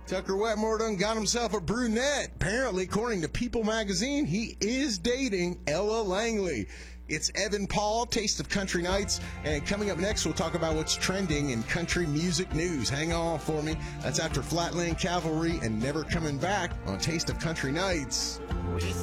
Tucker Wetmore done got himself a brunette. Apparently, according to People magazine, he is dating Ella Langley. It's Evan Paul, Taste of Country Nights. And coming up next, we'll talk about what's trending in country music news. Hang on for me. That's after Flatland Cavalry and Never Coming Back on Taste of Country Nights.